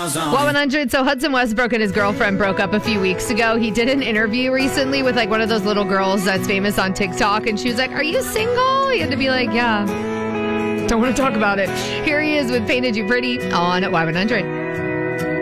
Y100. So Hudson Westbrook and his girlfriend broke up a few weeks ago. He did an interview recently with like one of those little girls that's famous on TikTok. And she was like, "Are you single?" He had to be like, "Yeah. Don't want to talk about it." Here he is with Painted You Pretty on Y100.